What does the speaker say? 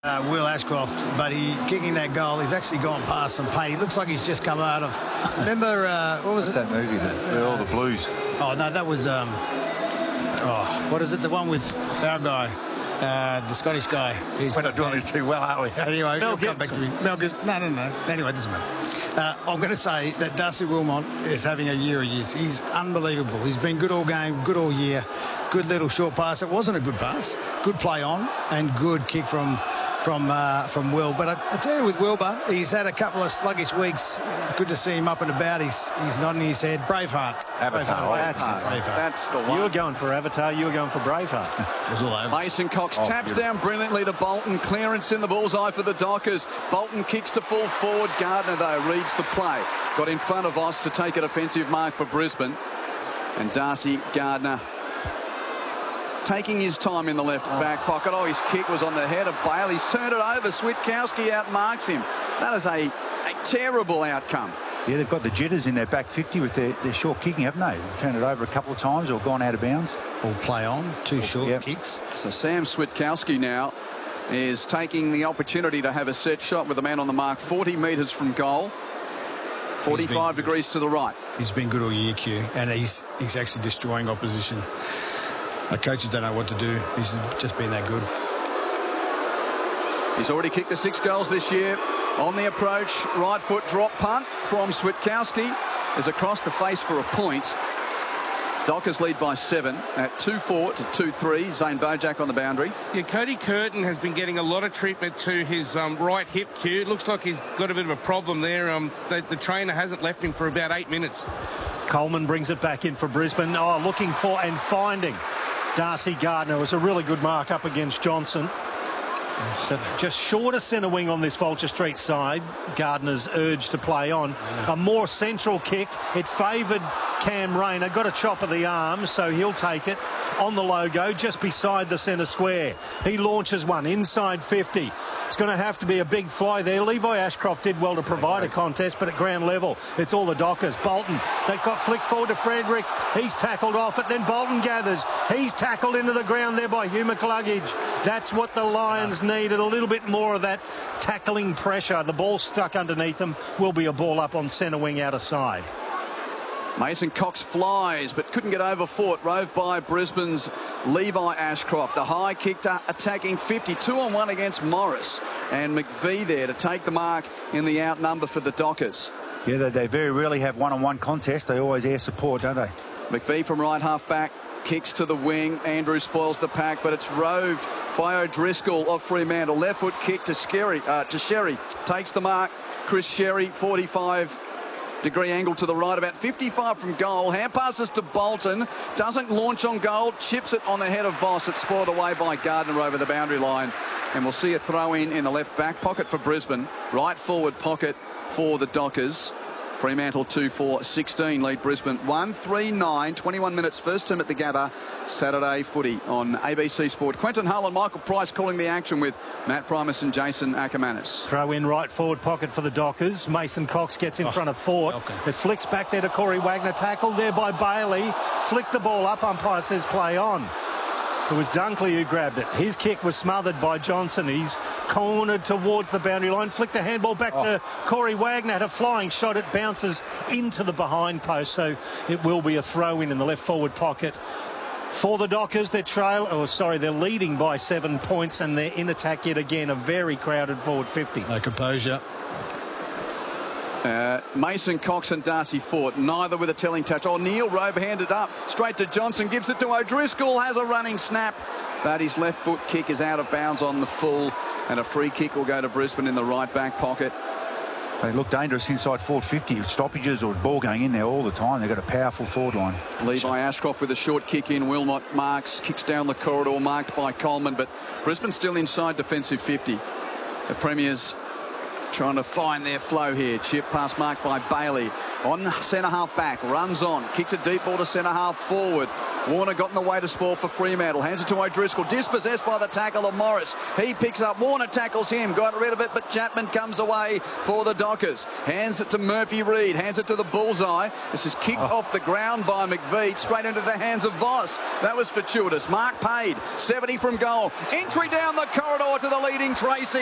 Will Ashcroft, but kicking that goal, he's actually gone past some pain. He looks like he's just come out of. Remember what was that movie? All the Blues. Oh no, that was what is it? The one with our guy, the Scottish guy. We're not doing this too well, are we? Anyway, Mel come back to me. Mel Gibson. No. Anyway, it doesn't matter. I'm going to say that Darcy Wilmot is having a year of years. He's unbelievable. He's been good all game, good all year. Good little short pass. It wasn't a good pass. Good play on and good kick from Will. But I tell you, with Wilbur, he's had a couple of sluggish weeks. Good to see him up and about. He's nodding his head. Braveheart. Avatar. That's the one. You were going for Avatar. You were going for Braveheart. It was all over. Mason Cox taps down brilliantly to Bolton. Clearance in the bullseye for the Dockers. Bolton kicks to full forward. Gardner, though, reads the play. Got in front of Voss to take a defensive mark for Brisbane. And Darcy Gardner taking his time in the left back pocket. Oh, his kick was on the head of Bale. He's turned it over. Switkowski outmarks him. That is a terrible outcome. Yeah, they've got the jitters in their back 50 with their short kicking, haven't they? Turned it over a couple of times or gone out of bounds. All play on. Two short kicks. So Sam Switkowski now is taking the opportunity to have a set shot with the man on the mark 40 metres from goal. 45 degrees to the right. He's been good all year, Q, and he's actually destroying opposition. The coaches don't know what to do. He's just been that good. He's already kicked the 6 goals this year. On the approach, right foot drop punt from Switkowski is across the face for a point. Dockers lead by 7 at 2-4 to 2-3. Zane Bojack on the boundary. Yeah, Cody Curtin has been getting a lot of treatment to his right hip, Q. It looks like he's got a bit of a problem there. The trainer hasn't left him for about 8 minutes. Coleman brings it back in for Brisbane. Oh, looking for and finding Darcy Gardner. Was a really good mark up against Johnson. So just short of centre wing on this Vulture Street side. Gardner's urge to play on. A more central kick. It favoured Cam Rayner. Got a chop of the arm, so he'll take it on the logo just beside the centre square. He launches one inside 50. It's going to have to be a big fly there. Levi Ashcroft did well to provide a contest, but at ground level, it's all the Dockers. Bolton, they've got flick forward to Frederick. He's tackled off it. Then Bolton gathers. He's tackled into the ground there by Hugh McCluggage. That's what the Lions needed, a little bit more of that tackling pressure. The ball stuck underneath them. Will be a ball up on centre wing out of side. Mason Cox flies, but couldn't get over foot. Rove by Brisbane's Levi Ashcroft. The high kick to attacking 50. 2-on-1 against Morris. And McVie there to take the mark in the outnumber for the Dockers. Yeah, they very rarely have one-on-one contests. They always air support, don't they? McVie from right half back. Kicks to the wing. Andrew spoils the pack, but it's roved by O'Driscoll of Fremantle. Left foot kick to Sherry. Takes the mark. Chris Sherry, 45-degree angle to the right, about 55 from goal. Hand passes to Bolton. Doesn't launch on goal. Chips it on the head of Voss. It's spoiled away by Gardner over the boundary line. And we'll see a throw in the left back pocket for Brisbane. Right forward pocket for the Dockers. Fremantle 2-4-16 lead Brisbane 1-3-9. 21 minutes first term at the Gabba. Saturday footy on ABC Sport. Quentin Hull and Michael Price calling the action with Matt Primus and Jason Ackermanis. Throw in right forward pocket for the Dockers. Mason Cox gets in front of Fort. It flicks back there to Corey Wagner. Tackled there by Bailey. Flicked the ball up. Umpire says play on. It was Dunkley who grabbed it. His kick was smothered by Johnson. He's cornered towards the boundary line. Flicked a handball back to Corey Wagner. Had a flying shot. It bounces into the behind post. So it will be a throw in the left forward pocket for the Dockers. They're leading by 7 points and they're in attack yet again. A very crowded forward 50. No composure. Mason Cox and Darcy Fort, neither with a telling touch. Neil Robe handed up straight to Johnson, gives it to O'Driscoll, has a running snap, but his left foot kick is out of bounds on the full, and a free kick will go to Brisbane in the right back pocket. They look dangerous inside forward 50. Stoppages or ball going in there all the time. They've got a powerful forward line. Levi Ashcroft with a short kick in. Wilmot marks, kicks down the corridor, marked by Coleman, but Brisbane still inside defensive 50. The Premiers trying to find their flow here. Chip pass marked by Bailey. On centre half back. Runs on. Kicks a deep ball to centre half forward. Warner got in the way to spoil for Fremantle. Hands it to O'Driscoll. Dispossessed by the tackle of Morris. He picks up. Warner tackles him. Got rid of it, but Chapman comes away for the Dockers. Hands it to Murphy Reid. Hands it to the bullseye. This is kicked off the ground by McVeigh. Straight into the hands of Voss. That was fortuitous. Mark Pade. 70 from goal. Entry down the corridor to the leading Tracy.